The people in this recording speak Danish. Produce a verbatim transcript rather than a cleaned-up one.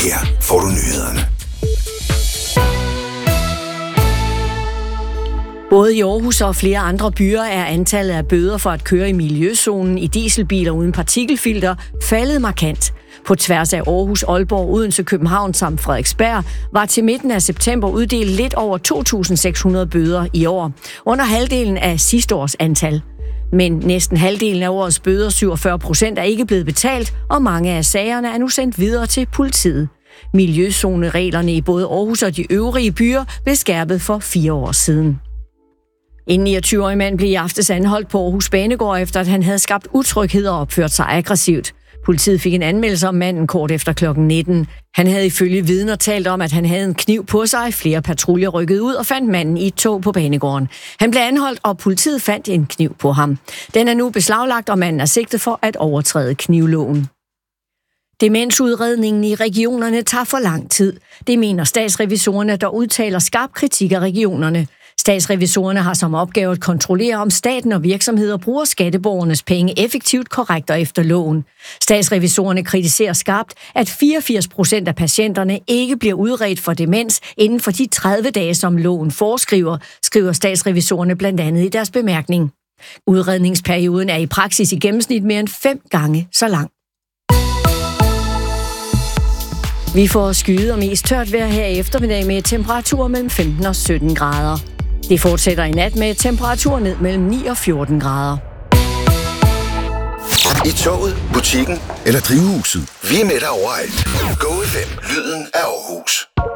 Her får du nyhederne. Både i Aarhus og flere andre byer er antallet af bøder for at køre i miljøzonen i dieselbiler uden partikelfilter faldet markant. På tværs af Aarhus, Aalborg, Odense, København samt Frederiksberg var til midten af september uddelt lidt over to tusind seks hundrede bøder i år, under halvdelen af sidste års antal. Men næsten halvdelen af årets bøder, syvogfyrre procent, er ikke blevet betalt, og mange af sagerne er nu sendt videre til politiet. Miljøzonereglerne i både Aarhus og de øvrige byer blev skærpet for fire år siden. En niogtyve-årig mand blev i aftes anholdt på Aarhus Banegård, efter at han havde skabt utryghed og opført sig aggressivt. Politiet fik en anmeldelse om manden kort efter klokken nitten. Han havde ifølge vidner talt om, at han havde en kniv på sig. Flere patruljer rykkede ud og fandt manden i et tog på banegården. Han blev anholdt, og politiet fandt en kniv på ham. Den er nu beslaglagt, og manden er sigtet for at overtræde knivloven. Demensudredningen i regionerne tager for lang tid. Det mener statsrevisorerne, der udtaler skarp kritik af regionerne. Statsrevisorerne har som opgave at kontrollere, om staten og virksomheder bruger skatteborgernes penge effektivt, korrekt og efter loven. Statsrevisorerne kritiserer skarpt, at fireogfirs procent af patienterne ikke bliver udredt for demens inden for de tredive dage, som loven foreskriver, skriver statsrevisorerne blandt andet i deres bemærkning. Udredningsperioden er i praksis i gennemsnit mere end fem gange så lang. Vi får skyet og mest tørt vejr her i eftermiddag med temperaturer mellem femten og sytten grader. Det fortsætter i nat med temperaturer ned mellem ni og fjorten grader. I toget, butikken eller drivhuset. Vi er med dig overalt. Go F M, lyden af Aarhus.